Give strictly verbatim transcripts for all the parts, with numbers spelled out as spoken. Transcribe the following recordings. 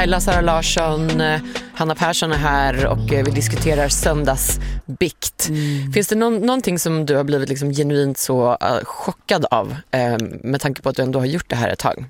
Laila, Sara Larsson, Hanna Persson är här och vi diskuterar söndagsbikt. Mm. Finns det någon, någonting som du har blivit liksom genuint så uh, chockad av uh, med tanke på att du ändå har gjort det här ett tag?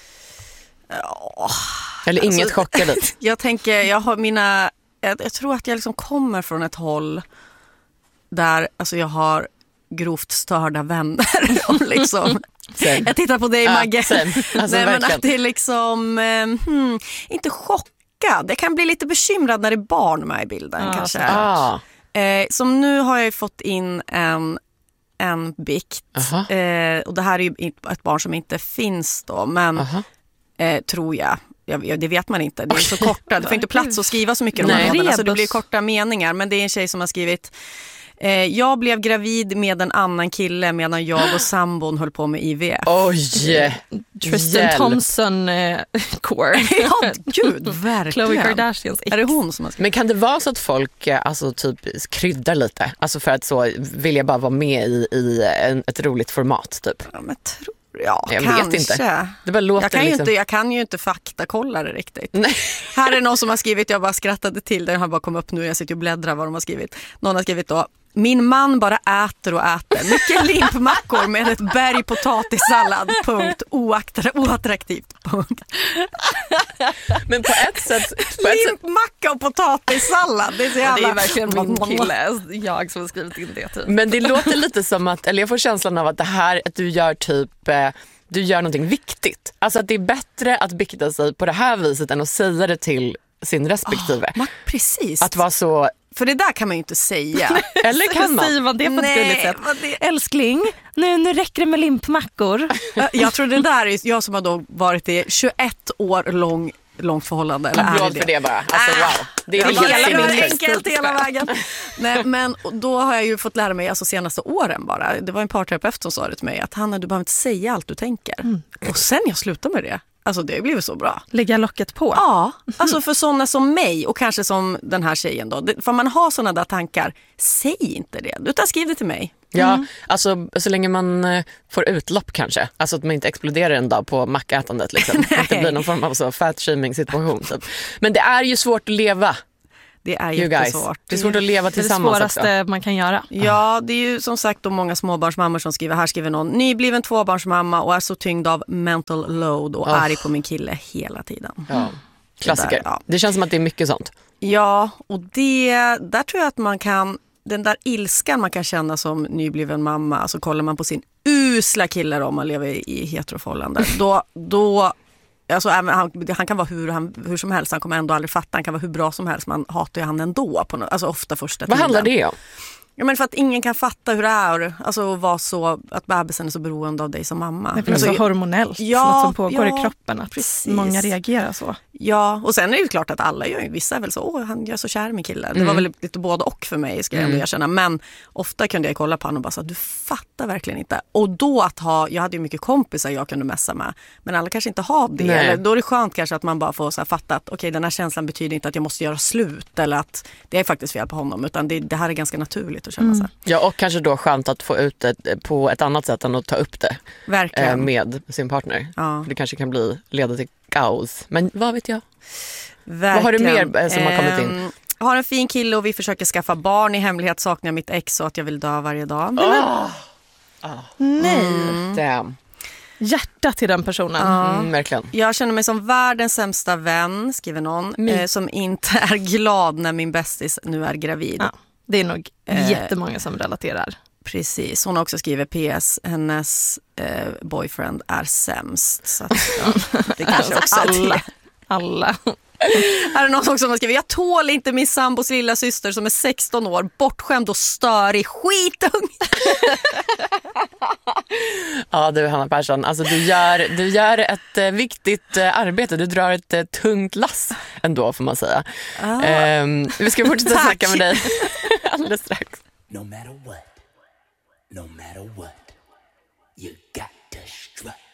Ja. Eller inget alltså, chockade? Jag tänker, jag har mina... Jag, jag tror att jag liksom kommer från ett håll där alltså jag har grovt störda vänner. Och liksom, jag tittar på dig, Magge. Ah, alltså, Nej, men att det är liksom... Hmm, inte chockad. Jag kan bli lite bekymrad när det är barn med i bilden, ah, kanske. Ah. Eh, som nu har jag fått in en, en bikt. Uh-huh. Eh, och det här är ju ett barn som inte finns då, men uh-huh. eh, tror jag. Jag, det vet man inte, det är så korta. Det får inte plats att skriva så mycket om de här, så det blir korta meningar. Men det är en tjej som har skrivit: eh, jag blev gravid med en annan kille medan jag och sambon höll på med I V F. Oj! Tristan Hjälp. Thompson eh, core. Ja, gud, verkligen. Khloe Kardashians ex. Är det hon som har skrivit? Men kan det vara så att folk alltså, typ kryddar lite? Alltså för att så vill jag bara vara med i, i en, ett roligt format typ? Ja, men tror Ja, jag kanske. vet inte. Det bara låter jag, kan liksom... ju inte, jag kan ju inte faktakolla det riktigt. Nej. Här är någon som har skrivit, jag bara skrattade till det, har bara kommit upp nu, jag sitter och bläddrar vad de har skrivit. Någon har skrivit då: min man bara äter och äter. Mycket limpmackor med ett berg potatissallad. Punkt. Oattra- oattraktivt. Punkt. Men på ett sätt... På limpmacka och potatissallad. Det är, så jävla... det är verkligen min kille. Jag som har skrivit in det. Typ. Men det låter lite som att... Eller jag får känslan av att det här... Att du gör typ... Eh, du gör någonting viktigt. Alltså att det är bättre att bikta sig på det här viset än att säga det till sin respektive. Oh, precis. Att vara så... För det där kan man ju inte säga. Eller kan man? Säger man det på ett gulligt sätt? Det... Älskling, nu, nu räcker det med limpmackor. Jag tror det där är jag som har då varit i tjugoett år lång långt förhållande. Applåd för det bara. Alltså, wow. Det är ah, helt hela, enkelt hela vägen. Nej, men då har jag ju fått lära mig alltså senaste åren bara. Det var en parterapeut som sa det till mig att Hanna, du behöver inte säga allt du tänker. Mm. Och sen jag slutade med det. Alltså det har blivit så bra. Lägga locket på. Ja, alltså för sådana som mig och kanske som den här tjejen då. För man har sådana där tankar, säg inte det. Utan skriv det till mig. Ja, mm. alltså så länge man får utlopp kanske. Alltså att man inte exploderar en dag på mackätandet liksom. Att det blir någon form av så fat-shaming situation typ. Men det är ju svårt att leva. Det är jättesvårt. Det är svårt att leva tillsammans. Det är det svåraste också man kan göra. Ja, det är ju som sagt då många småbarnsmammor som skriver. Här skriver någon: nybliven tvåbarnsmamma och är så tyngd av mental load och oh. arg på min kille hela tiden. Ja. Klassiker. Det, där, ja. Det känns som att det är mycket sånt. Ja, och det, där tror jag att man kan... Den där ilskan man kan känna som nybliven mamma, alltså kollar man på sin usla kille om man lever i heteroförhållanden, då... då Alltså, han, han kan vara hur, han, hur som helst. Han kommer ändå aldrig fatta. Han kan vara hur bra som helst. Man hatar ju han ändå. På no, alltså ofta första tiden. Vad handlar det om? Ja, men för att ingen kan fatta hur det är. Alltså vara så, att bebisen är så beroende av dig som mamma. Det är alltså, så hormonellt. Ja, något som pågår ja, i kroppen. Att precis. Många reagerar så. Ja, och sen är det ju klart att alla gör. Vissa är väl så, åh, han gör så kär med killen. Mm. Det var väl lite både och för mig, ska jag ändå erkänna. Men ofta kunde jag kolla på honom och bara så, du fattar verkligen inte. Och då att ha, jag hade ju mycket kompisar jag kunde mässa med. Men alla kanske inte har det. Eller, då är det skönt kanske att man bara får så här fatta att okej, okay, den här känslan betyder inte att jag måste göra slut. Eller att det är faktiskt fel på honom. Utan det, det här är ganska naturligt att känna mm. sig. Ja, och kanske då skönt att få ut det på ett annat sätt än att ta upp det. Verkligen. Eh, med sin partner. Ja. Det kanske kan bli leda till kaos. Men vad vet jag? Verkligen. Vad har du mer som har kommit in? Jag har en fin kille och vi försöker skaffa barn. I hemlighet saknar jag mitt ex och att jag vill dö varje dag. Oh. Oh. Nej. Mm. Damn. Hjärta till den personen. Ja. Mm, verkligen. Jag känner mig som världens sämsta vän, skriver någon, eh, som inte är glad när min bästis nu är gravid. Ja. Det är nog eh. jättemånga som relaterar. Precis, hon har också skrivit P S. Hennes eh, boyfriend är sämst. Så att, ja, det kanske också alla. alla. Här är någon också som har skrivit: jag tål inte min sambos lilla syster som är sexton år, bortskämd och störig, skitung. Ja du Hanna Persson, alltså du gör, du gör ett eh, viktigt eh, arbete. Du drar ett eh, tungt lass ändå, får man säga. Ah. eh, Vi ska fortsätta snacka med dig alldeles strax. No matter what, no matter what, you got to strut.